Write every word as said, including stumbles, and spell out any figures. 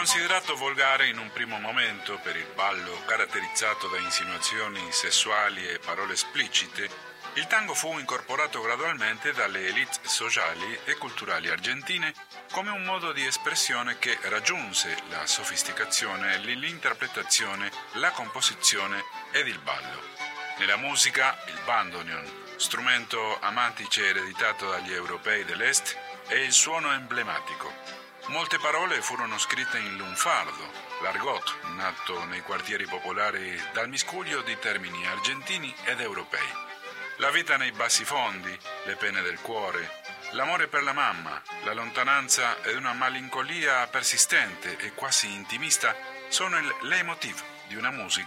Considerato volgare in un primo momento per il ballo caratterizzato da insinuazioni sessuali e parole esplicite, il tango fu incorporato gradualmente dalle elite sociali e culturali argentine come un modo di espressione che raggiunse la sofisticazione, l'interpretazione, la composizione ed il ballo. Nella musica, il bandoneon, strumento amatice ereditato dagli europei dell'Est, è il suono emblematico. Molte parole furono scritte in lunfardo, l'argot, nato nei quartieri popolari dal miscuglio di termini argentini ed europei. La vita nei bassifondi, le pene del cuore, l'amore per la mamma, la lontananza ed una malinconia persistente e quasi intimista sono il leitmotiv di una musica